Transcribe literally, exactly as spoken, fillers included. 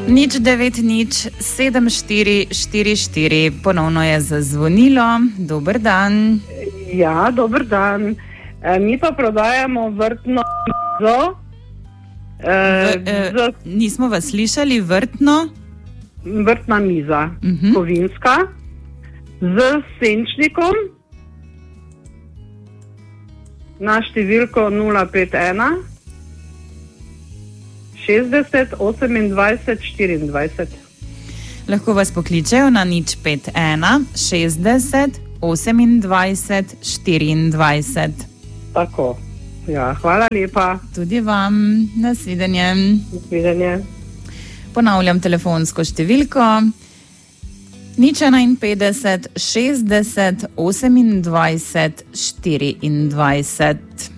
Nič devet nič sedem štiri štiri štiri, ponovno je zazvonilo. Dober dan. Ja, dober dan. E, mi pa prodajamo vrtno mizo. E, v, e, z, nismo vas slišali, vrtno? Vrtna miza, uh-huh. kovinska, z senčnikom na številko nula pet ena šestdeset osemindvajset štiriindvajset. Lahko vas pokličejo na nič pet ena šestdeset osemindvajset štiriindvajset. Tako, ja, hvala lepa. Tudi vam, nasvidenje. Nasvidenje. Ponavljam telefonsko številko nič enainpetdeset šestdeset osemindvajset štiriindvajset.